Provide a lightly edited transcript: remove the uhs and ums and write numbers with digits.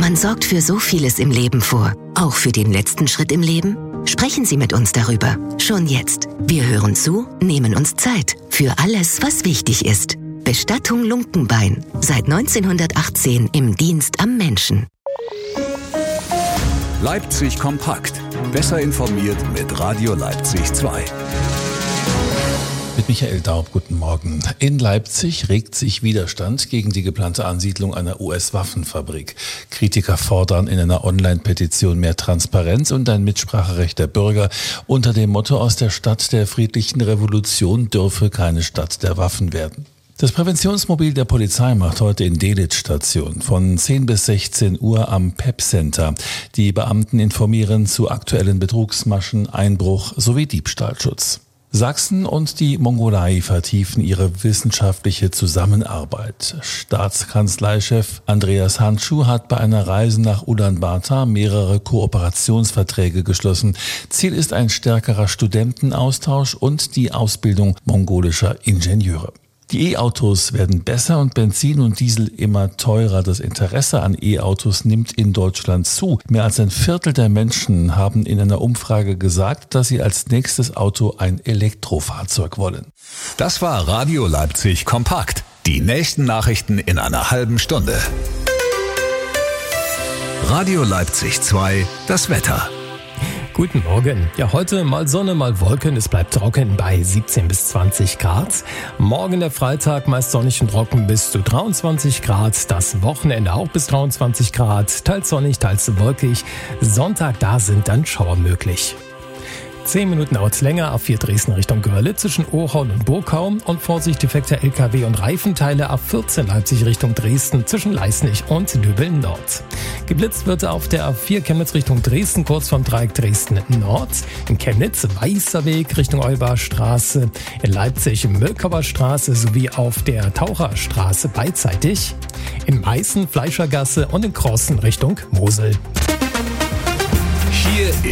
Man sorgt für so vieles im Leben vor. Auch für den letzten Schritt im Leben? Sprechen Sie mit uns darüber. Schon jetzt. Wir hören zu, nehmen uns Zeit. Für alles, was wichtig ist. Bestattung Lunkenbein. Seit 1918 im Dienst am Menschen. Leipzig kompakt. Besser informiert mit Radio Leipzig 2. Mit Michael Daub, guten Morgen. In Leipzig regt sich Widerstand gegen die geplante Ansiedlung einer US-Waffenfabrik. Kritiker fordern in einer Online-Petition mehr Transparenz und ein Mitspracherecht der Bürger. Unter dem Motto: aus der Stadt der friedlichen Revolution dürfe keine Stadt der Waffen werden. Das Präventionsmobil der Polizei macht heute in Delitzsch Station von 10 bis 16 Uhr am PEP-Center. Die Beamten informieren zu aktuellen Betrugsmaschen, Einbruch sowie Diebstahlschutz. Sachsen und die Mongolei vertiefen ihre wissenschaftliche Zusammenarbeit. Staatskanzleichef Andreas Handschuh hat bei einer Reise nach Ulaanbaatar mehrere Kooperationsverträge geschlossen. Ziel ist ein stärkerer Studentenaustausch und die Ausbildung mongolischer Ingenieure. Die E-Autos werden besser und Benzin und Diesel immer teurer. Das Interesse an E-Autos nimmt in Deutschland zu. Mehr als ein Viertel der Menschen haben in einer Umfrage gesagt, dass sie als nächstes Auto ein Elektrofahrzeug wollen. Das war Radio Leipzig kompakt. Die nächsten Nachrichten in einer halben Stunde. Radio Leipzig 2, das Wetter. Guten Morgen. Ja, heute mal Sonne, mal Wolken. Es bleibt trocken bei 17 bis 20 Grad. Morgen der Freitag meist sonnig und trocken bis zu 23 Grad. Das Wochenende auch bis 23 Grad. Teils sonnig, teils wolkig. Sonntag, da sind dann Schauer möglich. 10 Minuten dauert länger, A4 Dresden Richtung Görlitz zwischen Ohaun und Burgau und Vorsicht defekter LKW und Reifenteile A14 Leipzig Richtung Dresden zwischen Leißnich und Lübeln Nord. Geblitzt wird auf der A4 Chemnitz Richtung Dresden kurz vom Dreieck Dresden Nord. In Chemnitz Weißer Weg Richtung Eubarstraße, in Leipzig Mölkauer Straße sowie auf der Taucherstraße beidseitig. In Meißen Fleischergasse und in Crossen Richtung Mosel. Hier